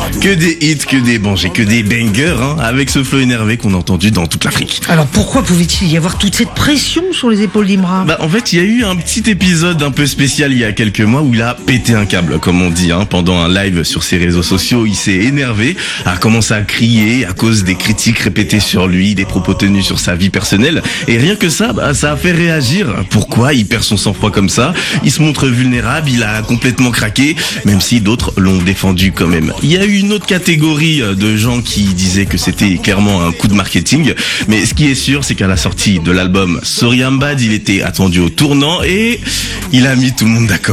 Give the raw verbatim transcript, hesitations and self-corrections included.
Que des hits, que des bons, que des bangers, hein, avec ce flow énervé qu'on a entendu dans toute l'Afrique. Alors pourquoi pouvait-il y avoir toute cette pression sur les épaules d'Imra? Bah en fait, il y a eu un petit épisode un peu spécial il y a quelques mois où il a pété un câble, comme on dit, hein, pendant un live sur ses réseaux sociaux. Il s'est énervé, a commencé à crier à cause des critiques répétées sur lui, des propos tenus sur sa vie personnelle. Et rien que ça, bah, ça a fait réagir. Pourquoi il perd son sang-froid comme ça? Il se montre vulnérable, il a complètement craqué, même si d'autres l'ont défendu quand même. Il y a eu une autre catégorie de gens qui disaient que c'était clairement un coup de marketing, mais ce qui est sûr, c'est qu'à la sortie de l'album Sorry I'm Bad, il était attendu au tournant et il a mis tout le monde d'accord.